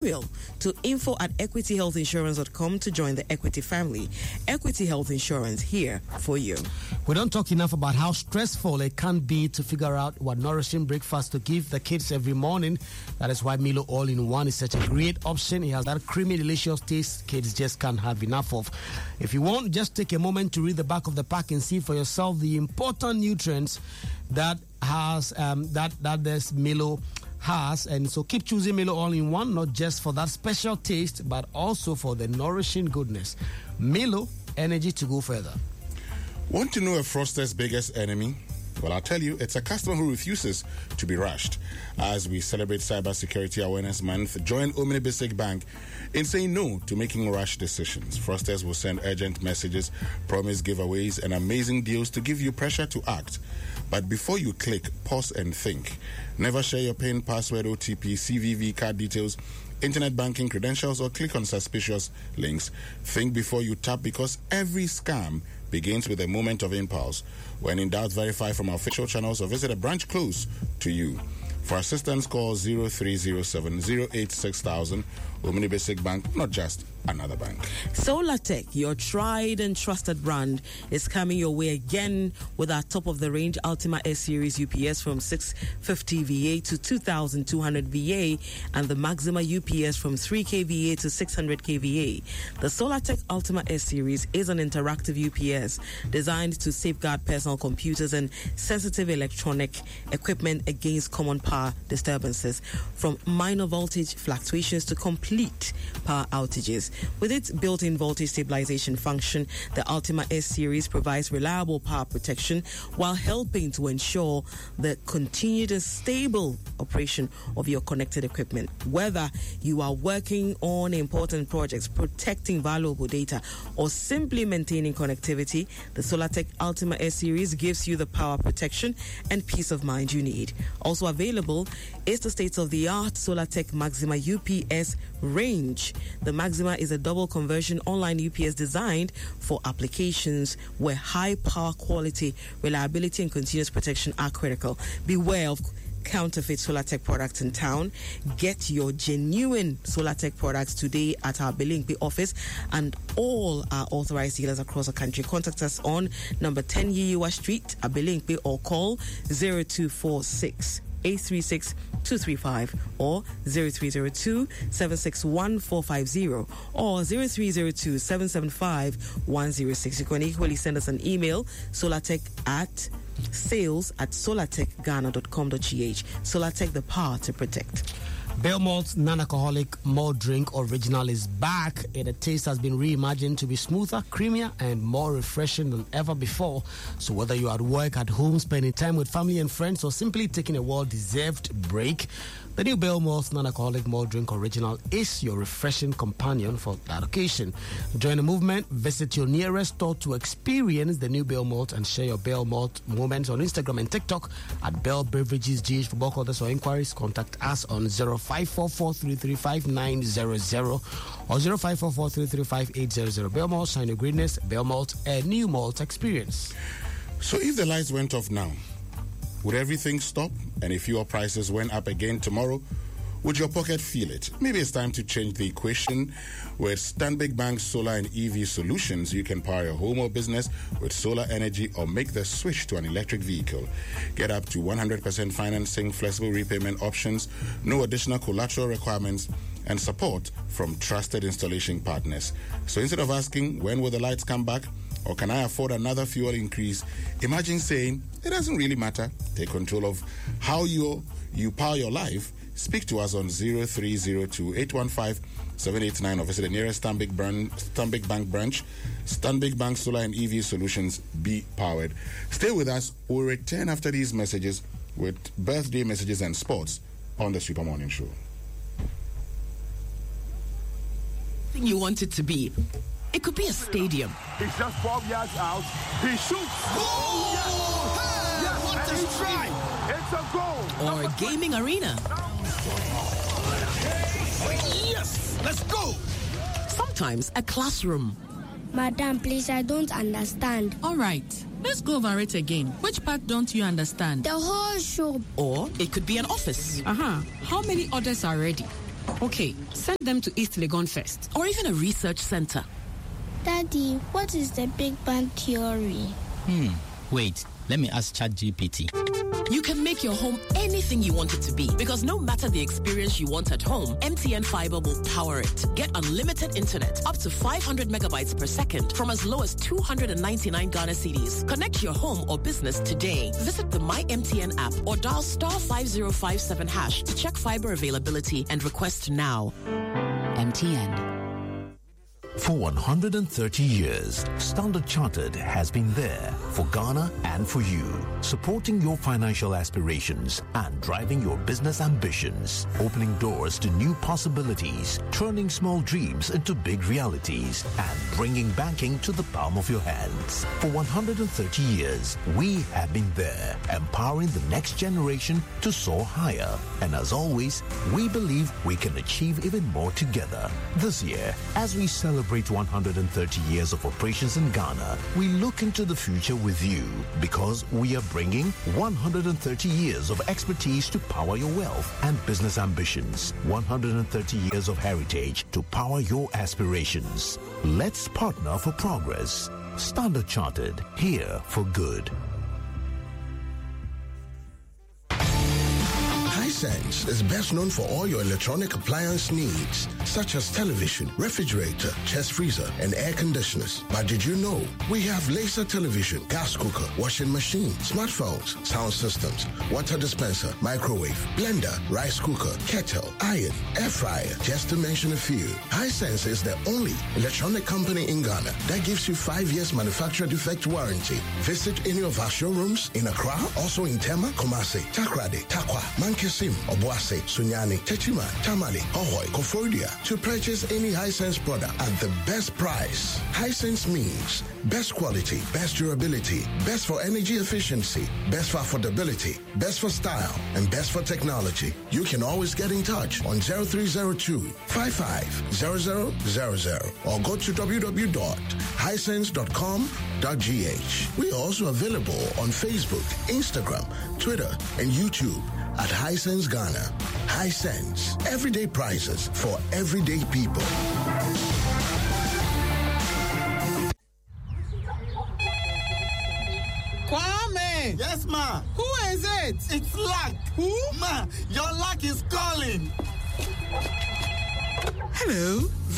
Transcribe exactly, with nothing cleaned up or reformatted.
email to info at equity health insurance dot com to join the Equity family. Equity Health Insurance, here for you. We don't talk enough about how stressful it can be to figure out what nourishing breakfast to give the kids every morning. That is why Milo All-in-One is such a great option. It has that creamy, delicious taste kids just can't have enough of. If you want, just take a moment to read the back of the pack and see for yourself the important nutrients that has um, that that this Milo has. And so keep choosing Milo All-in-One, not just for that special taste, but also for the nourishing goodness. Milo, energy to go further. Want to know a fraudster's biggest enemy? Well, I'll tell you, it's a customer who refuses to be rushed. As we celebrate Cybersecurity Awareness Month, join Omni Basic Bank in saying no to making rash decisions. Fraudsters will send urgent messages, promise giveaways, and amazing deals to give you pressure to act. But before you click, pause and think. Never share your PIN, password, O T P, C V V, card details, internet banking credentials, or click on suspicious links. Think before you tap, because every scam begins with a moment of impulse. When in doubt, verify from our official channels or visit a branch close to you. For assistance, call zero three zero seven zero eight six thousand. Omni Basic Bank, not just another bank. Solartech, your tried and trusted brand, is coming your way again with our top-of-the-range Ultima S Series U P S from six fifty V A to two thousand two hundred V A and the Maxima U P S from three K V A to six hundred K V A. The Solartech Ultima S Series is an interactive U P S designed to safeguard personal computers and sensitive electronic equipment against common power disturbances, from minor voltage fluctuations to complete power outages. With its built-in voltage stabilization function, the Ultima S Series provides reliable power protection while helping to ensure the continued and stable operation of your connected equipment. Whether you are working on important projects, protecting valuable data, or simply maintaining connectivity, the Solartech Ultima S Series gives you the power protection and peace of mind you need. Also available is the state-of-the-art Solartech Maxima U P S range. The Maxima is a double conversion online U P S designed for applications where high power quality, reliability, and continuous protection are critical. Beware of counterfeit Solartech products in town. Get your genuine Solartech products today at our Belingpe office and all our authorized dealers across the country. Contact us on number ten Yiyiwa Street at Belingpe or call zero two four six eight three six two three five or zero three zero two seven six one four five zero or zero three zero two seven seven five one zero six. You can equally send us an email, solartech at sales at solartech ghana dot com dot g h. Solartech, the power to protect. Belmont's non-alcoholic malt drink original is back, and the taste has been reimagined to be smoother, creamier, and more refreshing than ever before. So whether you're at work, at home, spending time with family and friends, or simply taking a well-deserved break, the new Belmont's non-alcoholic malt drink original is your refreshing companion for that occasion. Join the movement. Visit your nearest store to experience the new Belmont and share your Belmont moments on Instagram and TikTok at Bell Beverages G H. For bulk orders or inquiries, contact us on zero five four four three three five nine zero zero or zero five four four three three five eight zero zero. Belmont, shine your greatness. Belmont, a new malt experience. So if the lights went off now, would everything stop? And if your prices went up again tomorrow, would your pocket feel it? Maybe it's time to change the equation. With Stanbic Bank Solar and E V Solutions, you can power your home or business with solar energy or make the switch to an electric vehicle. Get up to one hundred percent financing, flexible repayment options, no additional collateral requirements, and support from trusted installation partners. So instead of asking, when will the lights come back? Or can I afford another fuel increase? Imagine saying, it doesn't really matter. Take control of how you, you power your life. Speak to us on zero three zero two eight one five seven eight nine or visit the nearest Stanbic, brand, Stanbic Bank branch. Stanbic Bank Solar and E V Solutions, be powered. Stay with us. We'll return after these messages with birthday messages and sports on the Super Morning Show. You want it to be. It could be a stadium. He's just twelve yards out. He shoots. Oh, yes. Yes. What a strike. It's a goal. Or a gaming arena. Yes. Let's go. Sometimes a classroom. Madam, please, I don't understand. All right. Let's go over it again. Which part don't you understand? The whole show. Or it could be an office. Uh-huh. How many orders are ready? Okay, send them to East Legon first, or even a research center. Daddy, what is the Big Bang Theory? Hmm, wait, let me ask ChatGPT. You can make your home anything you want it to be, because no matter the experience you want at home, M T N Fiber will power it. Get unlimited internet up to five hundred megabytes per second from as low as two hundred ninety-nine Ghana cedis. Connect your home or business today. Visit the My M T N app or dial star five zero five seven hash to check fiber availability and request now. M T N. For one hundred thirty years, Standard Chartered has been there for Ghana and for you, supporting your financial aspirations and driving your business ambitions, opening doors to new possibilities, turning small dreams into big realities, and bringing banking to the palm of your hands. For one hundred thirty years, we have been there, empowering the next generation to soar higher. And as always, we believe we can achieve even more together. This year, as we celebrate one hundred thirty years of operations in Ghana, we look into the future with you because we are bringing one hundred thirty years of expertise to power your wealth and business ambitions. one hundred thirty years of heritage to power your aspirations. Let's partner for progress. Standard Chartered, here for good. Hisense is best known for all your electronic appliance needs, such as television, refrigerator, chest freezer, and air conditioners. But did you know we have laser television, gas cooker, washing machine, smartphones, sound systems, water dispenser, microwave, blender, rice cooker, kettle, iron, air fryer, just to mention a few. Hisense is the only electronic company in Ghana that gives you five years manufacturer defect warranty. Visit any of our showrooms in Accra, also in Tema, Kumasi, Takrade, Takwa, Mankesim, Obuase, Sunyani, Techima, Tamale, Hohoi, Kofodia to purchase any Hisense product at the best price. Hisense means best quality, best durability, best for energy efficiency, best for affordability, best for style, and best for technology. You can always get in touch on zero three zero two, five five zero zero zero zero or go to w w w dot hisense dot com dot g h. We are also available on Facebook, Instagram, Twitter, and YouTube at Hisense Ghana. Hisense, everyday prices for everyday people. Kwame! Yes, ma. Who is it? It's Luck. Who? Ma, your luck is calling. Hello.